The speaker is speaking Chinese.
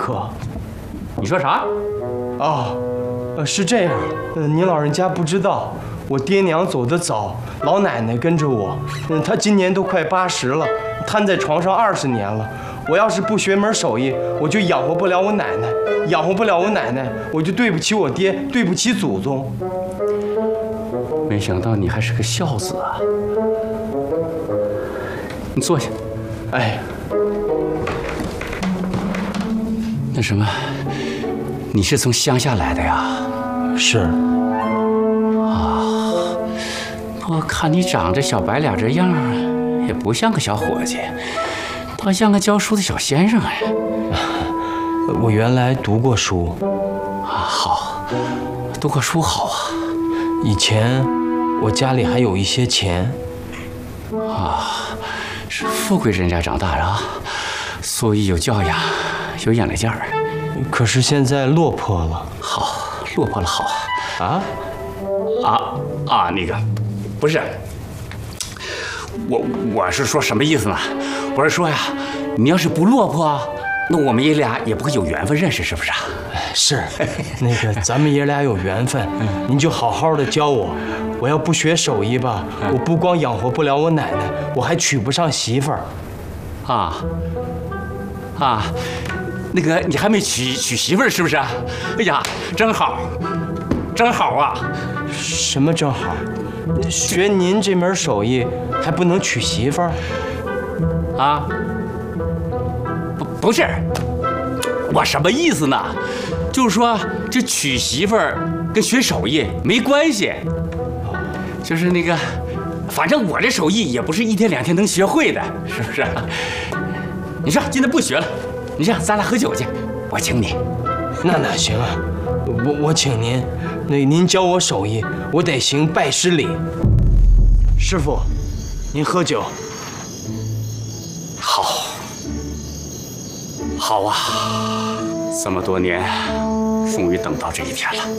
可。 你说啥？ 哦，是这样，您老人家不知道，我爹娘走得早，老奶奶跟着我，她今年都快80了，瘫在床上20年了。我要是不学门手艺，我就养活不了我奶奶，养活不了我奶奶，我就对不起我爹，对不起祖宗。 没想到你还是个孝子啊！你坐下。 哎， 那什么，你是从乡下来的呀？ 是。 啊，我看你长着小白脸这样儿，也不像个小伙计，倒像个教书的小先生哎。 我原来读过书。 啊，好，读过书好啊。 以前我家里还有一些钱。 啊，是富贵人家长大的啊，所以有教养，有眼力劲儿。 可是现在落魄了。 好，落魄了好啊。 那个，不是，我是说什么意思呢？我是说呀，你要是不落魄，那我们爷俩也不会有缘分认识，是不是啊？ 是，那个咱们爷俩有缘分，您就好好的教我。我要不学手艺吧，我不光养活不了我奶奶，我还娶不上媳妇儿。 那个你还没娶媳妇儿是不是？哎呀，真好，真好啊！ 什么正好？学您这门手艺还不能娶媳妇儿？ 啊？不是，我什么意思呢？就是说这娶媳妇儿跟学手艺没关系，就是那个，反正我这手艺也不是1天2天能学会的，是不是？你说今天不学了，你这样咱俩喝酒去，我请你。 那哪行啊？我请您，您教我手艺，我得行拜师礼。师傅，您喝酒。 好啊，这么多年，终于等到这一天了。